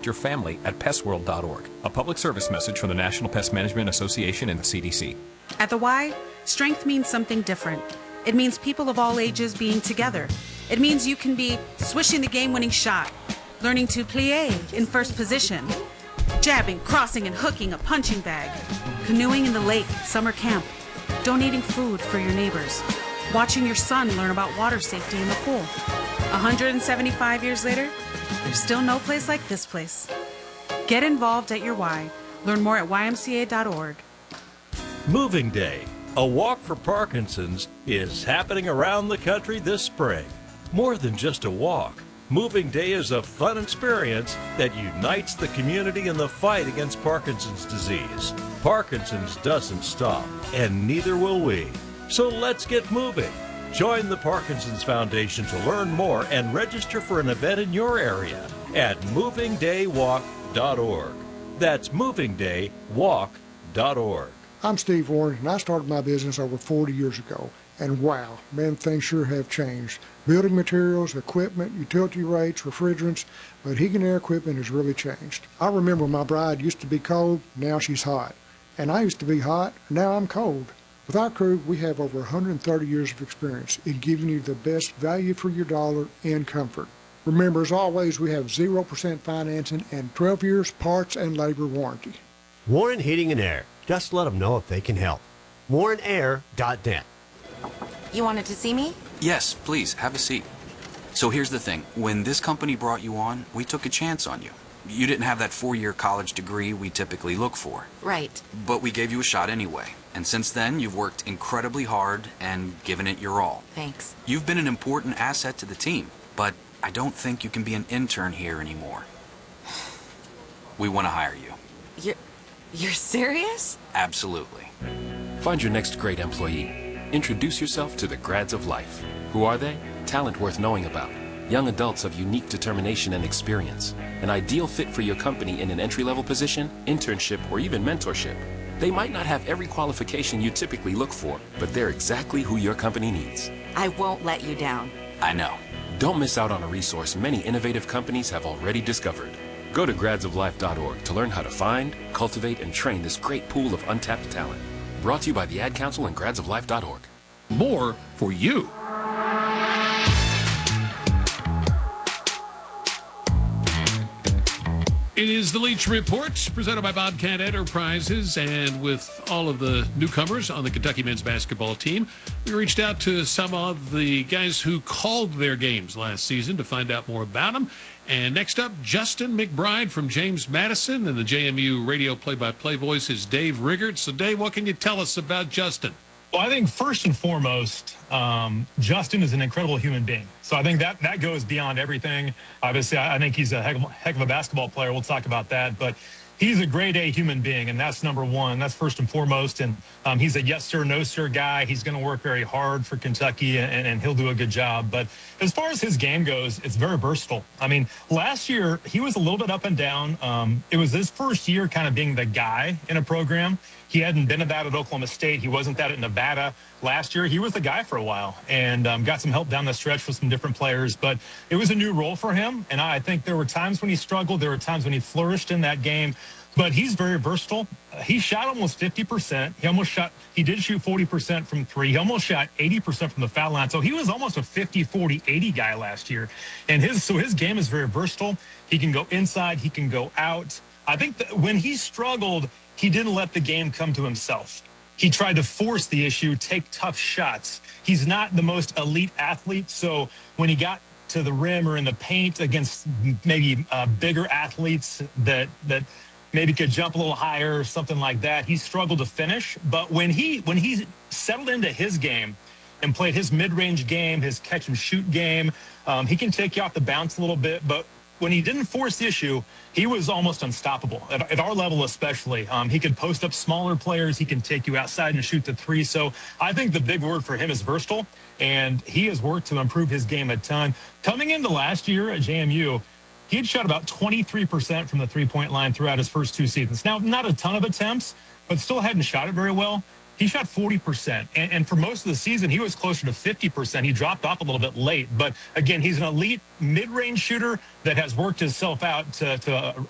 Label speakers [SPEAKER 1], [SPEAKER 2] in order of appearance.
[SPEAKER 1] protect your family at pestworld.org. A public service message from the National Pest Management Association and the CDC.
[SPEAKER 2] At the Y, strength means something different. It means people of all ages being together. It means you can be swishing the game-winning shot, learning to plie in first position, jabbing, crossing, and hooking a punching bag, canoeing in the lake at summer camp, donating food for your neighbors, watching your son learn about water safety in the pool. 175 years later, there's still no place like this place. Get involved at your Y. Learn more at ymca.org.
[SPEAKER 3] Moving Day, a walk for Parkinson's, is happening around the country this spring. More than just a walk, Moving Day is a fun experience that unites the community in the fight against Parkinson's disease. Parkinson's doesn't stop, and neither will we. So let's get moving. Join the Parkinson's Foundation to learn more and register for an event in your area at movingdaywalk.org. That's movingdaywalk.org.
[SPEAKER 4] I'm Steve Warren, and I started my business over 40 years ago. And wow, man, things sure have changed. Building materials, equipment, utility rates, refrigerants, but heating and air equipment has really changed. I remember my bride used to be cold, now she's hot. And I used to be hot, now I'm cold. With our crew, we have over 130 years of experience in giving you the best value for your dollar and comfort. Remember, as always, we have 0% financing and 12 years parts and labor warranty.
[SPEAKER 5] Warren Heating and Air. Just let them know if they can help. WarrenAir.net.
[SPEAKER 6] You wanted to see me?
[SPEAKER 7] Yes, please, have a seat. So here's the thing. When this company brought you on, we took a chance on you. You didn't have that 4-year college degree we typically look for.
[SPEAKER 6] Right.
[SPEAKER 7] But we gave you a shot anyway. And since then, you've worked incredibly hard and given it your all.
[SPEAKER 6] Thanks.
[SPEAKER 7] You've been an important asset to the team, but I don't think you can be an intern here anymore. We want to hire you.
[SPEAKER 6] You're serious?
[SPEAKER 7] Absolutely.
[SPEAKER 1] Find your next great employee. Introduce yourself to the Grads of Life. Who are they? Talent worth knowing about. Young adults of unique determination and experience. An ideal fit for your company in an entry-level position, internship, or even mentorship. They might not have every qualification you typically look for, but they're exactly who your company needs.
[SPEAKER 6] I won't let you down.
[SPEAKER 7] I know.
[SPEAKER 1] Don't miss out on a resource many innovative companies have already discovered. Go to gradsoflife.org to learn how to find, cultivate, and train this great pool of untapped talent. Brought to you by the Ad Council and gradsoflife.org.
[SPEAKER 8] More for you. It is the Leach Report, presented by Bobcat Enterprises, and with all of the newcomers on the Kentucky men's basketball team, we reached out to some of the guys who called their games last season to find out more about them. And next up, Justin McBride from James Madison, and the JMU radio play-by-play voice is Dave Riggert. So, Dave, what can you tell us about Justin?
[SPEAKER 9] Well, I think first and foremost, Justin is an incredible human being. So I think that goes beyond everything. Obviously, I think he's a heck of a basketball player. We'll talk about that. But he's a grade A human being, and that's number one. That's first and foremost. And he's a yes, sir, no, sir guy. He's going to work very hard for Kentucky, and he'll do a good job. But as far as his game goes, it's very versatile. I mean, last year, he was a little bit up and down. It was his first year kind of being the guy in a program. He hadn't been that at Oklahoma State. He wasn't that at Nevada. Last year, he was the guy for a while and got some help down the stretch with some different players. But it was a new role for him, and I think there were times when he struggled. There were times when he flourished in that game. But he's very versatile. He shot almost 50%. He did shoot 40% from three. He almost shot 80% from the foul line. So he was almost a 50, 40, 80 guy last year. And his game is very versatile. He can go inside. He can go out. I think that when he struggled, he didn't let the game come to himself. He tried to force the issue, take tough shots. He's not the most elite athlete. So when he got to the rim or in the paint against maybe bigger athletes that maybe could jump a little higher or something like that, he struggled to finish. But when he settled into his game and played his mid-range game, his catch-and-shoot game, he can take you off the bounce a little bit. But when he didn't force the issue, he was almost unstoppable. At our level especially, he could post up smaller players. He can take you outside and shoot the three. So I think the big word for him is versatile, and he has worked to improve his game a ton. Coming into last year at JMU, he had shot about 23% from the three-point line throughout his first two seasons. Now, not a ton of attempts, but still hadn't shot it very well. He shot 40%, and for most of the season, he was closer to 50%. He dropped off a little bit late, but again, he's an elite mid-range shooter that has worked himself out to